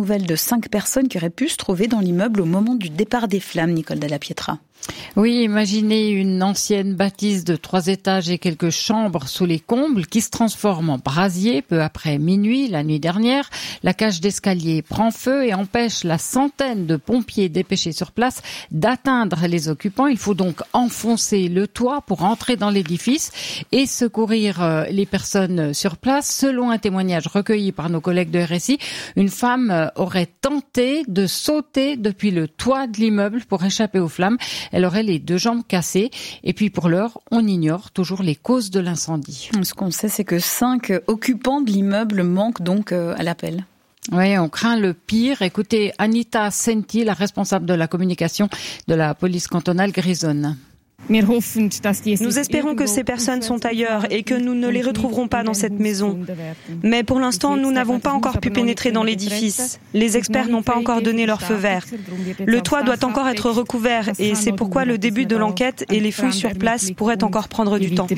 nouvelles de 5 personnes qui auraient pu se trouver dans l'immeuble au moment du départ des flammes, Nicole Dalla Pietra. Oui, imaginez une ancienne bâtisse de 3 étages et quelques chambres sous les combles qui se transforme en brasier peu après minuit la nuit dernière. La cage d'escalier prend feu et empêche la centaine de pompiers dépêchés sur place d'atteindre les occupants. Il faut donc enfoncer le toit pour entrer dans l'édifice et secourir les personnes sur place. Selon un témoignage recueilli par nos collègues de RSI, une femme aurait tenté de sauter depuis le toit de l'immeuble pour échapper aux flammes. Elle aurait les 2 jambes cassées. Et puis pour l'heure, on ignore toujours les causes de l'incendie. Ce qu'on sait, c'est que 5 occupants de l'immeuble manquent donc à l'appel. Oui, on craint le pire. Écoutez, Anita Senti, la responsable de la communication de la police cantonale Grisonne. Nous espérons que ces personnes sont ailleurs et que nous ne les retrouverons pas dans cette maison. Mais pour l'instant, nous n'avons pas encore pu pénétrer dans l'édifice. Les experts n'ont pas encore donné leur feu vert. Le toit doit encore être recouvert et c'est pourquoi le début de l'enquête et les fouilles sur place pourraient encore prendre du temps.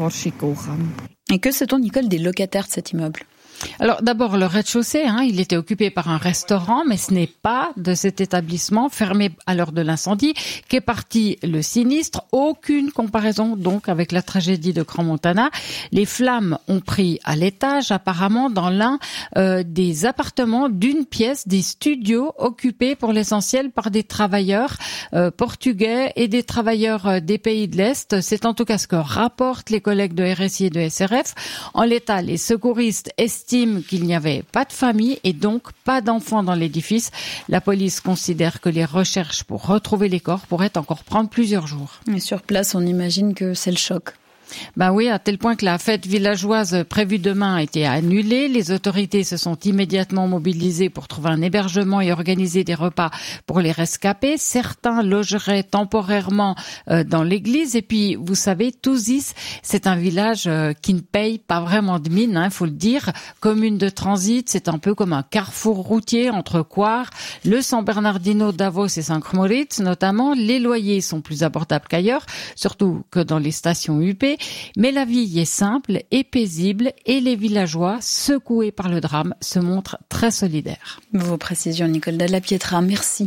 Et que sait-on, Nicole, des locataires de cet immeuble ? Alors d'abord le rez-de-chaussée, il était occupé par un restaurant, mais ce n'est pas de cet établissement fermé à l'heure de l'incendie qu'est parti le sinistre. Aucune comparaison donc avec la tragédie de Crans-Montana. Les flammes ont pris à l'étage, apparemment dans l'un des appartements d'une pièce, des studios occupés pour l'essentiel par des travailleurs portugais et des travailleurs des pays de l'Est. C'est en tout cas ce que rapportent les collègues de RSI et de SRF. En l'état, les secouristes estiment qu'il n'y avait pas de famille et donc pas d'enfants dans l'édifice. La police considère que les recherches pour retrouver les corps pourraient encore prendre plusieurs jours. Et sur place, on imagine que c'est le choc. Ben oui, à tel point que la fête villageoise prévue demain a été annulée. Les autorités se sont immédiatement mobilisées pour trouver un hébergement et organiser des repas pour les rescapés. Certains logeraient temporairement dans l'église. Et puis, vous savez, Touzis, c'est un village qui ne paye pas vraiment de mine, faut le dire. Commune de transit, c'est un peu comme un carrefour routier entre Coire, le San Bernardino, Davos et Saint-Moritz notamment. Les loyers sont plus abordables qu'ailleurs, surtout que dans les stations UP. Mais la vie y est simple et paisible et les villageois, secoués par le drame, se montrent très solidaires. Vos précisions, Nicole Dalla Pietra, merci.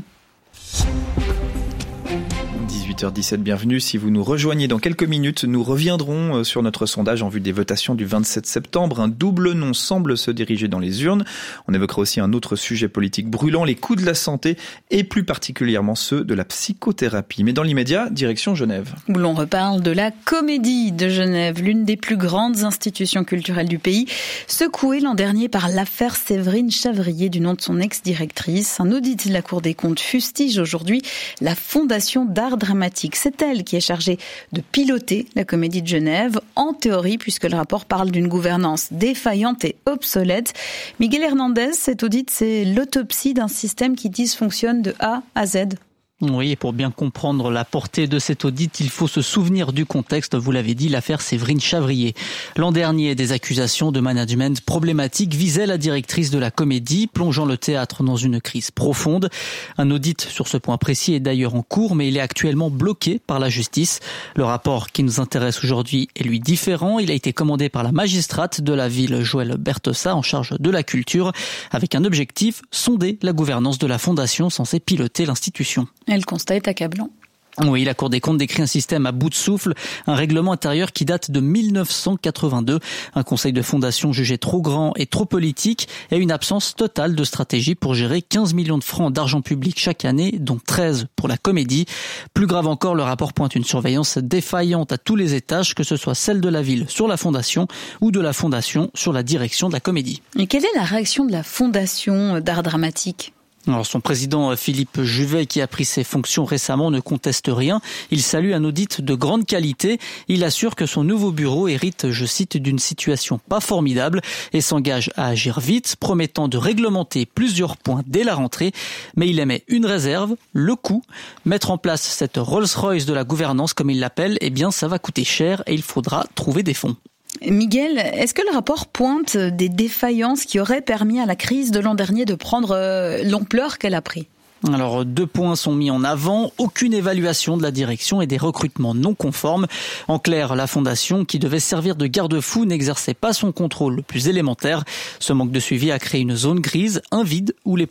18h17, bienvenue. Si vous nous rejoignez dans quelques minutes, nous reviendrons sur notre sondage en vue des votations du 27 septembre. Un double nom semble se diriger dans les urnes. On évoquera aussi un autre sujet politique brûlant, les coûts de la santé et plus particulièrement ceux de la psychothérapie. Mais dans l'immédiat, direction Genève. Où l'on reparle de la Comédie de Genève, l'une des plus grandes institutions culturelles du pays, secouée l'an dernier par l'affaire Séverine Chavrier du nom de son ex-directrice. Un audit de la Cour des comptes fustige aujourd'hui la Fondation d'art dramatique. C'est elle qui est chargée de piloter la Comédie de Genève, en théorie, puisque le rapport parle d'une gouvernance défaillante et obsolète. Miguel Hernandez, cet audit, c'est l'autopsie d'un système qui dysfonctionne de A à Z. Oui, et pour bien comprendre la portée de cet audit, il faut se souvenir du contexte. Vous l'avez dit, l'affaire Séverine Chavrier. L'an dernier, des accusations de management problématiques visaient la directrice de la Comédie, plongeant le théâtre dans une crise profonde. Un audit sur ce point précis est d'ailleurs en cours, mais il est actuellement bloqué par la justice. Le rapport qui nous intéresse aujourd'hui est lui différent. Il a été commandé par la magistrate de la ville, Joëlle Bertessa, en charge de la culture, avec un objectif, sonder la gouvernance de la fondation censée piloter l'institution. Et le constat est accablant. Oui, la Cour des comptes décrit un système à bout de souffle, un règlement intérieur qui date de 1982, un conseil de fondation jugé trop grand et trop politique et une absence totale de stratégie pour gérer 15 millions de francs d'argent public chaque année, dont 13 pour la Comédie. Plus grave encore, le rapport pointe une surveillance défaillante à tous les étages, que ce soit celle de la ville sur la fondation ou de la fondation sur la direction de la Comédie. Et quelle est la réaction de la Fondation d'art dramatique ? Alors son président Philippe Juvet, qui a pris ses fonctions récemment, ne conteste rien. Il salue un audit de grande qualité. Il assure que son nouveau bureau hérite, je cite, d'une situation pas formidable et s'engage à agir vite, promettant de réglementer plusieurs points dès la rentrée. Mais il émet une réserve, le coût. Mettre en place cette Rolls-Royce de la gouvernance, comme il l'appelle, eh bien ça va coûter cher et il faudra trouver des fonds. Miguel, est-ce que le rapport pointe des défaillances qui auraient permis à la crise de l'an dernier de prendre l'ampleur qu'elle a pris ? Alors 2 points sont mis en avant, aucune évaluation de la direction et des recrutements non conformes. En clair, la fondation, qui devait servir de garde-fou, n'exerçait pas son contrôle le plus élémentaire. Ce manque de suivi a créé une zone grise, un vide où les